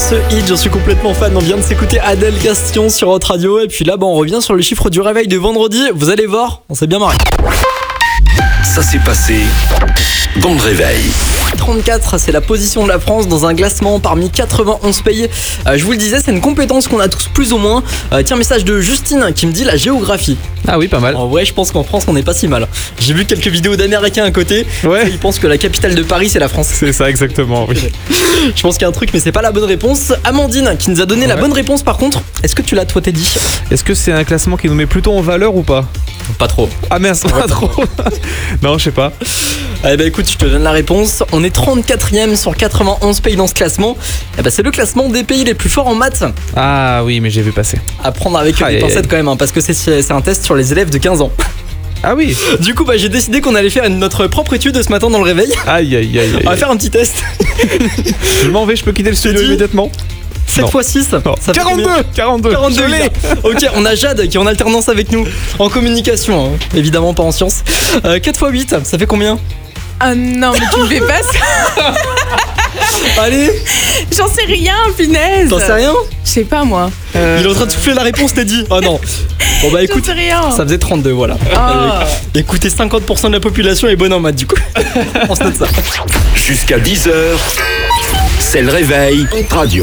ce hit, je suis complètement fan. On vient de s'écouter Adèle Castillon sur Hot Radio. Et puis là, on revient sur le chiffre du réveil de vendredi. Vous allez voir, on s'est bien marré. Ça s'est passé dans le réveil. 34, c'est la position de la France dans un classement parmi 91 pays. Je vous le disais, c'est une compétence qu'on a tous plus ou moins. Tiens, message de Justine qui me dit la géographie. Ah oui, pas mal. En vrai, je pense qu'en France, on n'est pas si mal. J'ai vu quelques vidéos d'Américains à côté. Ouais. Ils pensent que la capitale de Paris, c'est la France. C'est ça, exactement, oui. Je pense qu'il y a un truc, mais c'est pas la bonne réponse. Amandine qui nous a donné la bonne réponse par contre. Est-ce que tu l'as toi, Teddy? Est-ce que c'est un classement qui nous met plutôt en valeur ou pas? Pas trop. Ah mince, pas trop. Non, je sais pas. Eh ben écoute, je te donne la réponse. On est 34e sur 91 pays dans ce classement. Eh ben c'est le classement des pays les plus forts en maths. Ah oui, mais j'ai vu passer. À prendre avec des pincettes quand même, hein, parce que c'est un test sur les élèves de 15 ans. Ah oui. Du coup, j'ai décidé qu'on allait faire notre propre étude ce matin dans le réveil. Aïe, aïe, aïe. On va faire un petit test. Je m'en vais, je peux quitter le studio immédiatement. 7 x 6, ça fait 42. Je l'ai. Ok, on a Jade qui est en alternance avec nous, en communication, hein. Évidemment pas en sciences. 4 x 8, ça fait combien? Ah non, mais tu me fais pas ça. Allez. J'en sais rien, punaise. T'en sais rien? Je sais pas moi. Il est en train de souffler la réponse, t'as dit. Oh non. Bon bah écoute, J'en sais rien. ça faisait 32, voilà. Écoutez, 50% de la population est bonne en maths du coup. On se note ça. Jusqu'à 10h, c'est le réveil Hot Radio.